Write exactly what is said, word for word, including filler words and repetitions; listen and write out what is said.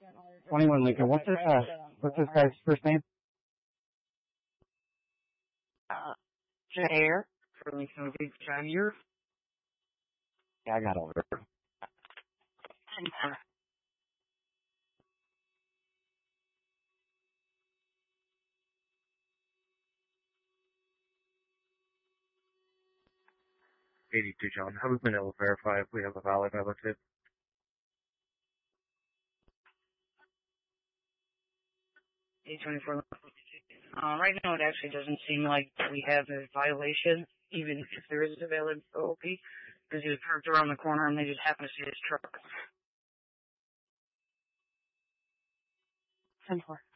twenty-one Lincoln. What's this, uh, what's this guy's first name? Uh, Jair for Lincoln Jair. Yeah, I got all of it. eighty-two, John. Have we been able to verify if we have a valid relative? eight twenty-four. Uh, right now, it actually doesn't seem like we have a violation, even if there is a valid O O P, because he was parked around the corner and they just happened to see his truck. ten four.